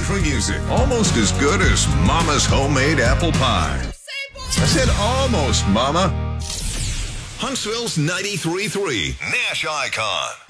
country music. Almost as good as Mama's homemade apple pie. I said almost, Mama. Huntsville's 93.3 Nash Icon.